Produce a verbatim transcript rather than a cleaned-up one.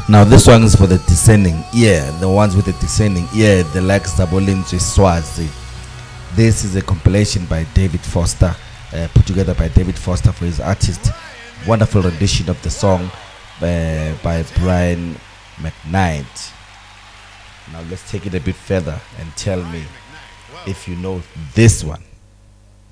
Now this one is for the discerning ear, the ones with the discerning ear, the likes Zabolinzwe Swazi. This is a compilation by David Foster, uh, put together by David Foster for his artist. Wonderful rendition of the song uh, by Brian McKnight. Now let's take it a bit further and tell me if you know this one.